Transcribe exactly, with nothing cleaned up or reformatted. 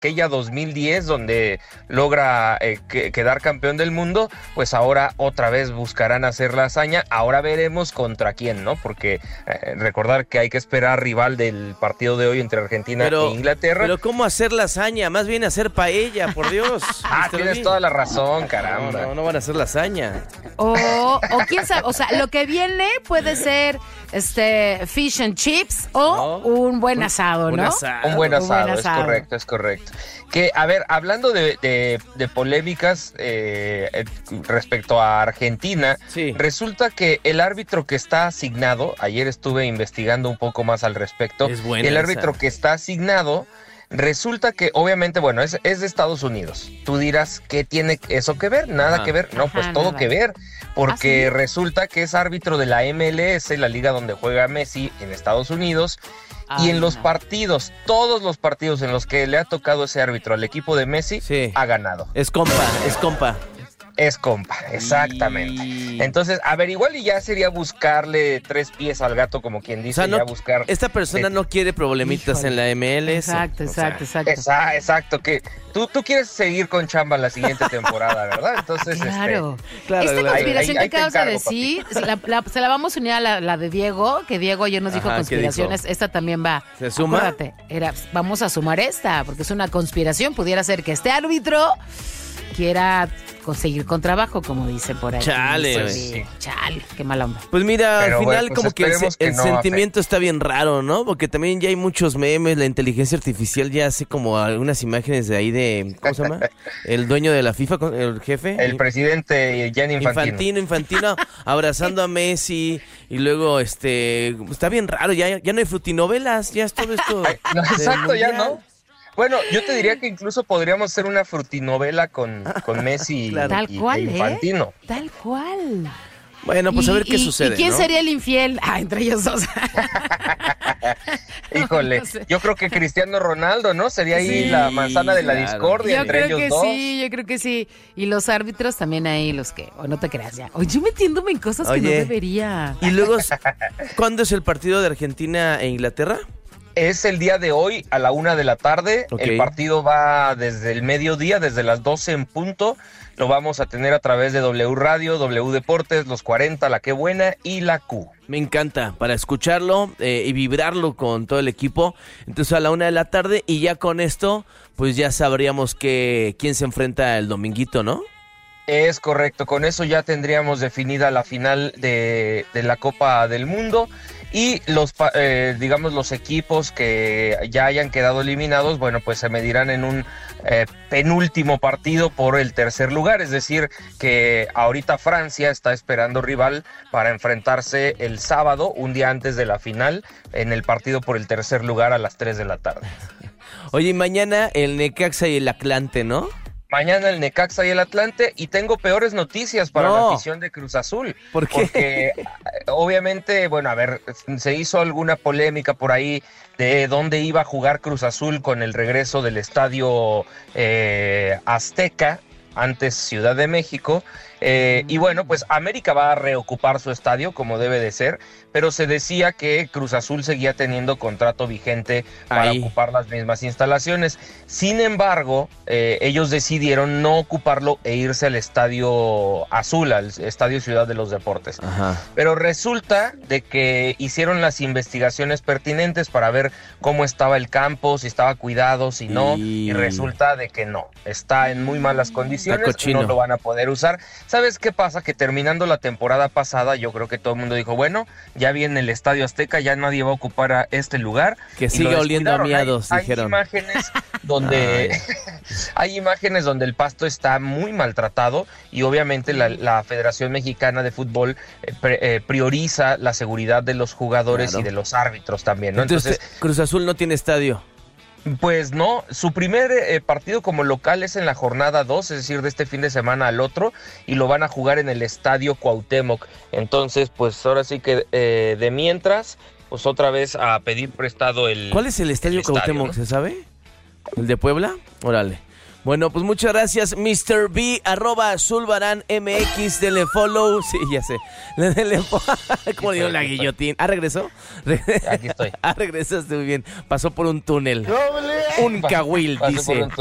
aquella dos mil diez donde logra eh, que, quedar campeón del mundo, pues ahora otra vez buscarán hacer la hazaña. Ahora veremos contra quién, ¿no? Porque eh, recordar que hay que esperar rival del partido de hoy entre Argentina pero, e Inglaterra. Pero ¿cómo hacer lasaña? Más bien hacer paella, por Dios. Ah, tienes Lee. toda la razón, caramba. No, no, no van a hacer lasaña. O, o quién sabe, o sea, lo que viene puede ser este fish and chips o no, un buen asado, ¿no? Un asado. Un buen asado, un buen asado. es correcto, es correcto. Que, a ver, hablando de, de, de polémicas eh, respecto a Argentina, sí. Resulta que el árbitro que está asignado, ayer estuve investigando un poco más al respecto, es buena el árbitro esa. que está asignado, resulta que obviamente, bueno, es, es de Estados Unidos. Tú dirás, ¿qué tiene eso que ver? Nada Ajá. que ver. No, pues Ajá, todo nada. que ver, porque ¿Ah, sí? resulta que es árbitro de la M L S, la liga donde juega Messi en Estados Unidos. Ay, y en los no. partidos, todos los partidos en los que le ha tocado ese árbitro al equipo de Messi, sí. ha ganado. Es compa, es compa. Es compa, exactamente. Y... Entonces, a ver, igual y ya sería buscarle tres pies al gato, como quien dice, o sea, no, ya buscar... esta persona eh, no quiere problemitas híjole. en la M L S. Exacto, exacto, o sea, exacto. Esa, exacto, que tú, tú quieres seguir con chamba la siguiente temporada, ¿verdad? Entonces, Claro. este... Claro, Esta claro. conspiración Ahí- ahí que te acabas de encargo, decir, se la, la- se la vamos a unir a la, la de Diego, que Diego ayer nos dijo Ajá, ¿qué conspiraciones. dijo? Esta también va. ¿Se suma? Acuérdate, era, vamos a sumar esta, porque es una conspiración. Pudiera ser que este árbitro quiera conseguir con trabajo, como dice por ahí. Chale, Sí, güey. chale, qué mala onda. Pues mira, Pero al final bueno, pues como que el, esperemos se- que el no sentimiento está bien raro, ¿no? Porque también ya hay muchos memes, la inteligencia artificial ya hace como algunas imágenes de ahí de, ¿cómo se llama? El dueño de la FIFA, el jefe. El presidente Gianni Infantino. Infantino, Infantino, abrazando a Messi y luego, este, está bien raro, ya, ya no hay frutinovelas, ya es todo esto. No, del exacto, ya mundial. no. Bueno, yo te diría que incluso podríamos hacer una frutinovela con, con Messi y, Claro. Tal y- cual, e ¿eh? Infantino. Tal cual. Bueno, pues a Y- ver qué y- sucede, ¿Y quién ¿no? sería el infiel? Ah, entre ellos dos. Híjole, No sé. yo creo que Cristiano Ronaldo, ¿no? Sería ahí Sí, la manzana de la claro. discordia Yo entre creo ellos que dos. sí, yo creo que sí. Y los árbitros también ahí, los que... O no te creas ya. Oye, yo metiéndome en cosas que no Oye. debería. Y luego, ¿cuándo es el partido de Argentina e Inglaterra? Es el día de hoy a la una de la tarde. Ok. El partido va desde el mediodía, desde las doce en punto. Lo vamos a tener a través de W Radio, W Deportes, Los cuarenta, La Qué Buena y La Q. Me encanta, para escucharlo eh, y vibrarlo con todo el equipo. Entonces a la una de la tarde y ya con esto, pues ya sabríamos que quién se enfrenta el dominguito, ¿no? Es correcto, con eso ya tendríamos definida la final de, de la Copa del Mundo y los, pa- eh, digamos, los equipos que ya hayan quedado eliminados, bueno, pues se medirán en un eh, penúltimo partido por el tercer lugar, es decir, que ahorita Francia está esperando rival para enfrentarse el sábado, un día antes de la final, en el partido por el tercer lugar a las tres de la tarde. Oye, y mañana el Necaxa y el Atlante, ¿no? Mañana el Necaxa y el Atlante, y tengo peores noticias para No. la afición de Cruz Azul. ¿Por qué? Porque eh, obviamente, bueno, a ver, se hizo alguna polémica por ahí de dónde iba a jugar Cruz Azul con el regreso del estadio eh, Azteca, antes Ciudad de México. Eh, y bueno, pues América va a reocupar su estadio como debe de ser, pero se decía que Cruz Azul seguía teniendo contrato vigente para Ahí. ocupar las mismas instalaciones. Sin embargo, eh, ellos decidieron no ocuparlo e irse al estadio azul, al estadio Ciudad de los Deportes. Ajá. Pero resulta de que hicieron las investigaciones pertinentes para ver cómo estaba el campo, si estaba cuidado, si no, Y- y resulta de que no, está en muy malas condiciones, Está cochino. no lo van a poder usar. ¿Sabes qué pasa? Que terminando la temporada pasada, yo creo que todo el mundo dijo, bueno, ya viene el Estadio Azteca, ya nadie va a ocupar a este lugar. Que Y siga lo oliendo a descuidaron. miados, hay, hay dijeron. imágenes donde hay imágenes donde el pasto está muy maltratado y obviamente la, la Federación Mexicana de Fútbol eh, pre- eh, prioriza la seguridad de los jugadores Claro. y de los árbitros también, ¿no? Entonces, Entonces, Cruz Azul no tiene estadio. pues no, su primer eh, partido como local es en la jornada dos, es decir, de este fin de semana al otro, y lo van a jugar en el Estadio Cuauhtémoc. Entonces, pues ahora sí que eh, de mientras, pues otra vez a pedir prestado el... ¿Cuál es el estadio el estadio, Cuauhtémoc, ¿no? se sabe? ¿El de Puebla? Órale. Bueno, pues muchas gracias, mister B, arroba Zulbarán M X, denle follow. Sí, ya sé. Denle follow. Como digo la guillotín. ¿Ah, regresó? Aquí estoy. Ah, regresaste muy bien. Pasó por un túnel. Un cahuil, dice.